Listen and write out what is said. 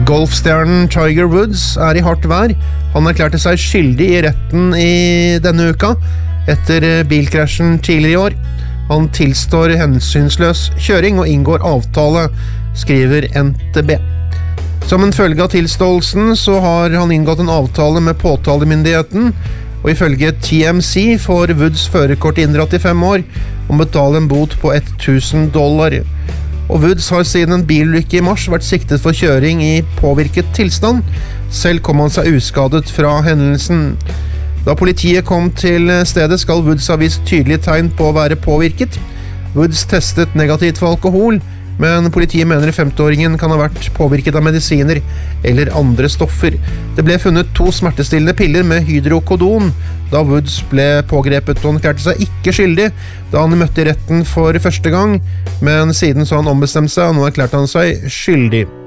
Golfstjernen Tiger Woods I hardt vær. Han erklærte seg skyldig I retten I denne uka, etter bilkrasjen tidligere I år. Han tilstår hensynsløs kjøring og inngår avtale, skriver NTB. Som en følge av tilståelsen så har han inngått en avtale med påtalemyndigheten, og ifølge TMC får Woods førerkort inndratt I 5 år, og betale en bot på $1,000. Og Woods har siden en bilulykke I mars vært siktet for kjøring I påvirket tilstand. Selv kom han seg uskadet fra hendelsen. Da politiet kom til stedet skal Woods ha vist tydelige tegn på å være påvirket. Woods testet negativt for alkohol, men politiet mener 50-åringen kan ha vært påvirket av medisiner eller andre stoffer. Det ble funnet 2 smertestillende piller med hydrokodon da Woods ble pågrepet, og han klarte seg ikke skyldig da han møtte I retten for første gang, men siden så han ombestemte seg, og nå erklærte han seg skyldig.